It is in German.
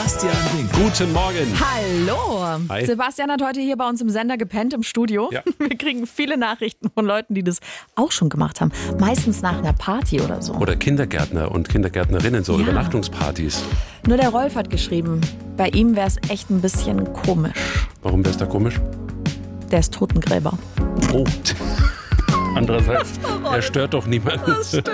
Sebastian Wink. Guten Morgen. Hallo. Hi. Sebastian hat heute hier bei uns im Sender gepennt im Studio. Ja. Wir kriegen viele Nachrichten von Leuten, die das auch schon gemacht haben. Meistens nach einer Party oder so. Oder Kindergärtner und Kindergärtnerinnen, so Ja. Übernachtungspartys. Nur der Rolf hat geschrieben, bei ihm wäre es echt ein bisschen komisch. Warum wär's da komisch? Der ist Totengräber. Oh. Andererseits, er stört doch niemanden.